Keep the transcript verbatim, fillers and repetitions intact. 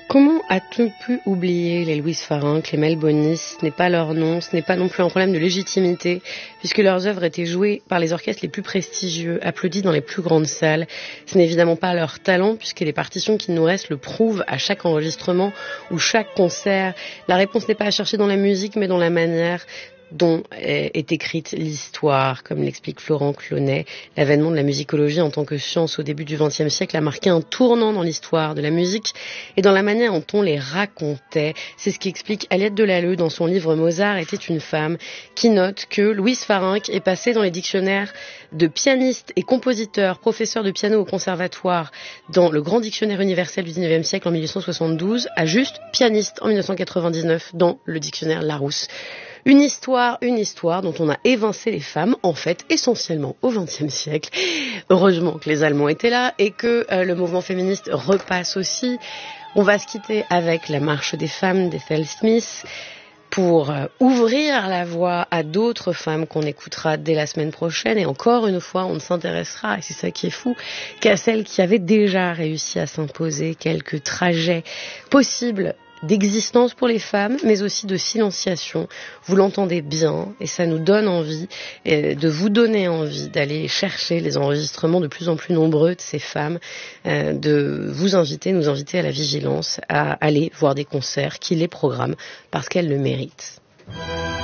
Comment a-t-on pu oublier les Louise Farinck, les Mel Bonis? Ce n'est pas leur nom, ce n'est pas non plus un problème de légitimité, puisque leurs œuvres étaient jouées par les orchestres les plus prestigieux, applaudis dans les plus grandes salles. Ce n'est évidemment pas leur talent, puisque les partitions qui nous restent le prouvent à chaque enregistrement ou chaque concert. La réponse n'est pas à chercher dans la musique, mais dans la manière dont est écrite l'histoire. Comme l'explique Florent Clonet, l'avènement de la musicologie en tant que science au début du vingtième siècle a marqué un tournant dans l'histoire de la musique et dans la manière dont on les racontait. C'est ce qu'explique Aliette Delalleux dans son livre Mozart était une femme, qui note que Louise Farinck est passée dans les dictionnaires de pianistes et compositeurs, professeurs de piano au conservatoire dans le grand dictionnaire universel du dix-neuvième siècle en mille huit cent soixante-douze, à juste pianiste en mille neuf cent quatre-vingt-dix-neuf dans le dictionnaire Larousse. Une histoire, une histoire dont on a évincé les femmes, en fait, essentiellement au vingtième siècle. Heureusement que les Allemands étaient là et que euh, le mouvement féministe repasse aussi. On va se quitter avec la marche des femmes d'Ethel Smith pour euh, ouvrir la voie à d'autres femmes qu'on écoutera dès la semaine prochaine. Et encore une fois, on ne s'intéressera, et c'est ça qui est fou, qu'à celles qui avaient déjà réussi à s'imposer quelques trajets possibles d'existence pour les femmes, mais aussi de silenciation. Vous l'entendez bien, et ça nous donne envie, euh, de vous donner envie d'aller chercher les enregistrements de plus en plus nombreux de ces femmes, euh, de vous inviter, nous inviter à la vigilance, à aller voir des concerts qui les programment parce qu'elles le méritent.